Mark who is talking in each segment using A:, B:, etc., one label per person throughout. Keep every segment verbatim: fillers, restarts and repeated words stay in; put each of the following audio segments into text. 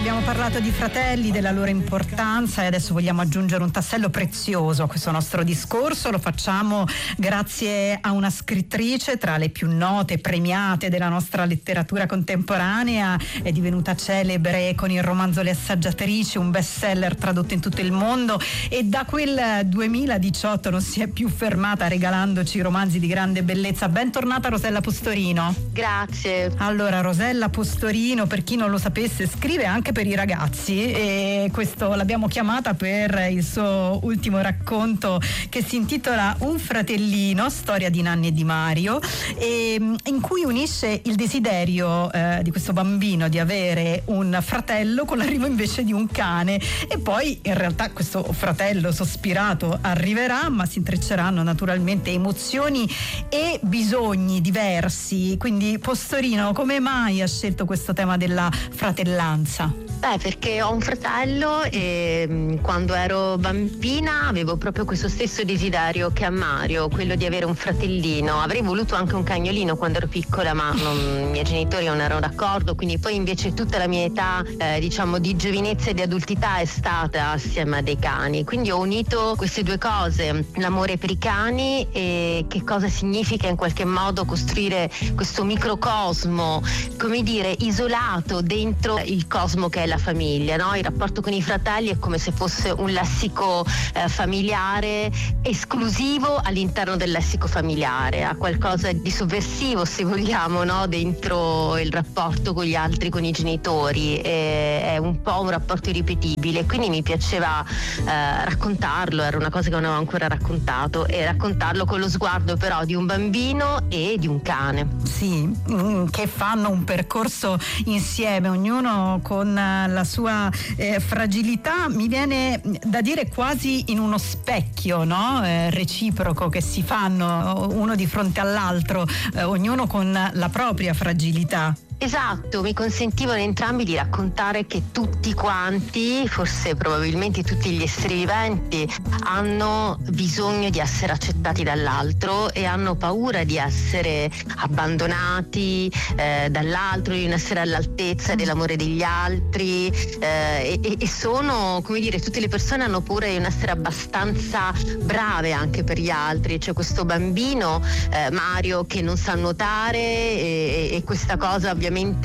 A: abbiamo parlato di fratelli, della loro importanza, e adesso vogliamo aggiungere un tassello prezioso a questo nostro discorso. Lo facciamo grazie a una scrittrice tra le più note e premiate della nostra letteratura contemporanea. È divenuta celebre con il romanzo Le Assaggiatrici, un bestseller tradotto in tutto il mondo, e da quel duemiladiciotto non si è più fermata regalandoci romanzi di grande bellezza. Bentornata Rosella Postorino.
B: Grazie.
A: Allora, Rosella Postorino, per chi non lo sapesse, scrive anche per i ragazzi, e questo l'abbiamo chiamata per il suo ultimo racconto che si intitola Un fratellino, storia di Nanni e di Mario, e in cui unisce il desiderio eh, di questo bambino di avere un fratello con l'arrivo invece di un cane, e poi in realtà questo fratello sospirato arriverà, ma si intrecceranno naturalmente emozioni e bisogni diversi. Quindi Postorino, come mai ha scelto questo tema della fratellanza?
B: Beh, perché ho un fratello e mh, quando ero bambina avevo proprio questo stesso desiderio che ha Mario, quello di avere un fratellino. Avrei voluto anche un cagnolino quando ero piccola, ma non, i miei genitori non erano d'accordo, quindi poi invece tutta la mia età, eh, diciamo di giovinezza e di adultità è stata assieme a dei cani. Quindi ho unito queste due cose, l'amore per i cani e che cosa significa in qualche modo costruire questo microcosmo, come dire, isolato dentro il cosmo che è la famiglia, no? Il rapporto con i fratelli è come se fosse un lessico eh, familiare esclusivo all'interno del lessico familiare, ha qualcosa di sovversivo, se vogliamo, no? Dentro il rapporto con gli altri, con i genitori, e è un po' un rapporto irripetibile, quindi mi piaceva eh, raccontarlo, era una cosa che non avevo ancora raccontato, e raccontarlo con lo sguardo però di un bambino e di un cane.
A: Sì, che fanno un percorso insieme, ognuno con la sua eh, fragilità, mi viene da dire quasi in uno specchio, no? Eh, reciproco, che si fanno uno di fronte all'altro, eh, ognuno con la propria fragilità.
B: Esatto, mi consentivano entrambi di raccontare che tutti quanti, forse probabilmente tutti gli esseri viventi, hanno bisogno di essere accettati dall'altro e hanno paura di essere abbandonati eh, dall'altro, di non essere all'altezza dell'amore degli altri, eh, e, e sono, come dire, tutte le persone hanno paura di non essere abbastanza brave anche per gli altri. C'è questo bambino, eh, Mario, che non sa nuotare, e, e questa cosa ovviamente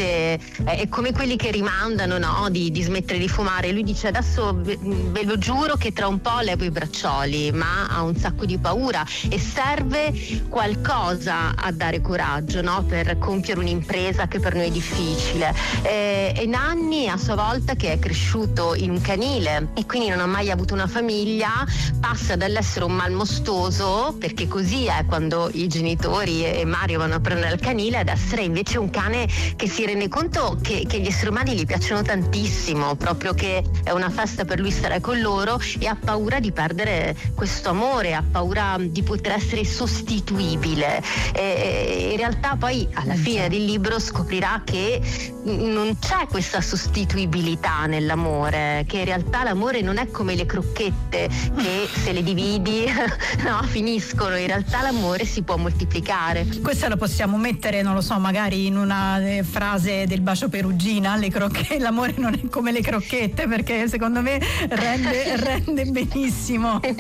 B: è come quelli che rimandano, no? di, di smettere di fumare. Lui dice: adesso ve, ve lo giuro che tra un po' levo i braccioli, ma ha un sacco di paura e serve qualcosa a dare coraggio, no? Per compiere un'impresa che per noi è difficile. E, e Nanni a sua volta, che è cresciuto in un canile e quindi non ha mai avuto una famiglia, passa dall'essere un malmostoso, perché così è quando i genitori e Mario vanno a prendere il canile, ad essere invece un cane che si rende conto che, che gli esseri umani gli piacciono tantissimo, proprio che è una festa per lui stare con loro, e ha paura di perdere questo amore, ha paura di poter essere sostituibile. E in realtà poi alla fine del libro scoprirà che non c'è questa sostituibilità nell'amore, che in realtà l'amore non è come le crocchette che se le dividi no, finiscono. In realtà l'amore si può moltiplicare.
A: Questa lo possiamo mettere, non lo so, magari in una eh, frase del Bacio Perugina, le crocchette, l'amore non è come le crocchette, perché secondo me rende, rende benissimo.
B: Beh,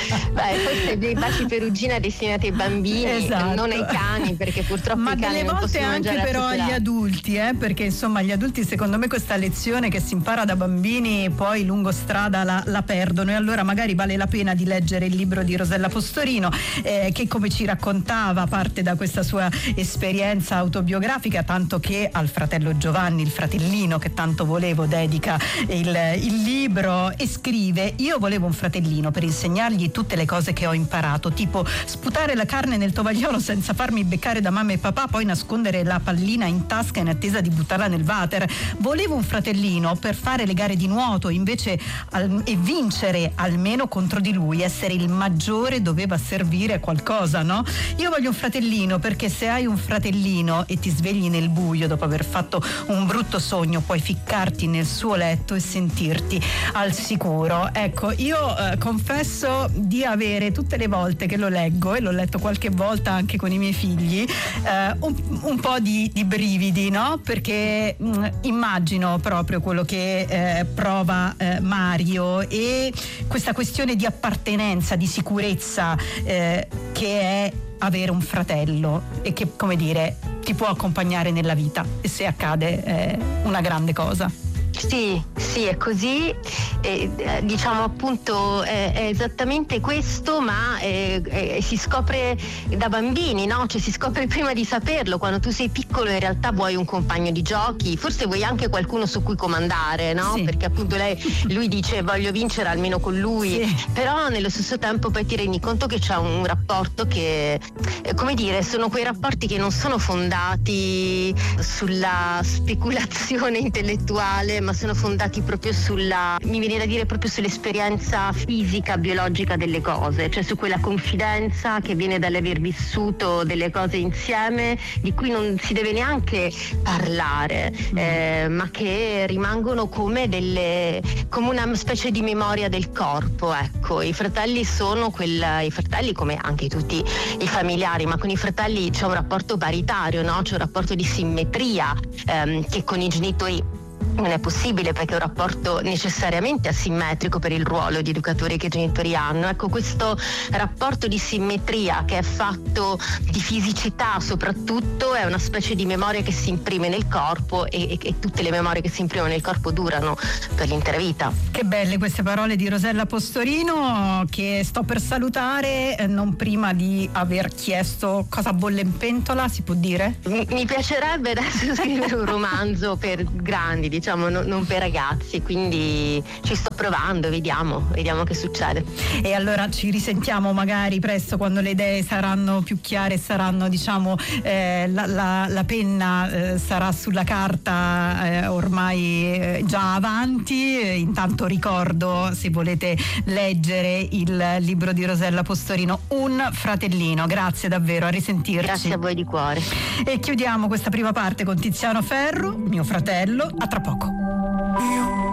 B: forse dei Baci Perugina destinati ai bambini, esatto, non ai cani, perché purtroppo
A: ma
B: i cani
A: delle
B: non
A: volte
B: possono
A: anche però agli adulti, eh, perché insomma gli adulti, secondo me, questa lezione che si impara da bambini poi lungo strada la, la perdono, e allora magari vale la pena di leggere il libro di Rosella Postorino, eh, che, come ci raccontava, parte da questa sua esperienza autobiografica, tanto che al fratello Giovanni, il fratellino che tanto volevo, dedica il, il libro, e scrive: io volevo un fratellino per insegnargli tutte le cose che ho imparato, tipo sputare la carne nel tovagliolo senza farmi beccare da mamma e papà, poi nascondere la pallina in tasca in attesa di buttarla nel water. Volevo un fratellino per fare le gare di nuoto invece al, e vincere almeno contro di lui, essere il maggiore doveva servire a qualcosa, no? Io voglio un fratellino perché se hai un fratellino e ti svegli nel buio, buio, dopo aver fatto un brutto sogno, puoi ficcarti nel suo letto e sentirti al sicuro. Ecco, io eh, confesso di avere tutte le volte che lo leggo, e l'ho letto qualche volta anche con i miei figli, eh, un, un po' di, di brividi, no? Perché mh, immagino proprio quello che eh, prova eh, Mario, e questa questione di appartenenza, di sicurezza eh, che è avere un fratello e che, come dire, ti può accompagnare nella vita, e se accade è una grande cosa.
B: Sì, sì, è così, eh, diciamo appunto è, è esattamente questo, ma eh, eh, si scopre da bambini, no? Cioè si scopre prima di saperlo. Quando tu sei piccolo in realtà vuoi un compagno di giochi, forse vuoi anche qualcuno su cui comandare, no?
A: Sì.
B: Perché appunto lei, lui dice voglio vincere almeno con lui,
A: sì.
B: Però nello stesso tempo poi ti rendi conto che c'è un rapporto che, eh, come dire, sono quei rapporti che non sono fondati sulla speculazione intellettuale, ma sono fondati proprio sulla, mi viene da dire proprio sull'esperienza fisica, biologica delle cose, cioè su quella confidenza che viene dall'aver vissuto delle cose insieme di cui non si deve neanche parlare, mm. eh, ma che rimangono come delle, come una specie di memoria del corpo. Ecco, i fratelli sono quel, i fratelli come anche tutti i familiari, ma con i fratelli c'è un rapporto paritario, no? C'è un rapporto di simmetria ehm, che con i genitori non è possibile, perché è un rapporto necessariamente asimmetrico per il ruolo di educatori che i genitori hanno. Ecco, questo rapporto di simmetria, che è fatto di fisicità soprattutto, è una specie di memoria che si imprime nel corpo, e, e, e tutte le memorie che si imprimono nel corpo durano per l'intera vita.
A: Che belle queste parole di Rosella Postorino, che sto per salutare, eh, non prima di aver chiesto cosa bolle in pentola, si può dire?
B: Mi, mi piacerebbe adesso scrivere un romanzo per grandi, diciamo, no, non per ragazzi, quindi ci sto provando, vediamo, vediamo che succede.
A: E allora ci risentiamo magari presto, quando le idee saranno più chiare, saranno, diciamo, eh, la, la, la penna eh, sarà sulla carta eh, ormai eh, già avanti. Eh, intanto ricordo, se volete leggere il libro di Rosella Postorino, Un fratellino. Grazie davvero, a risentirci.
B: Grazie a voi di cuore.
A: E chiudiamo questa prima parte con Tiziano Ferro, Mio fratello. A tra poco.
C: Io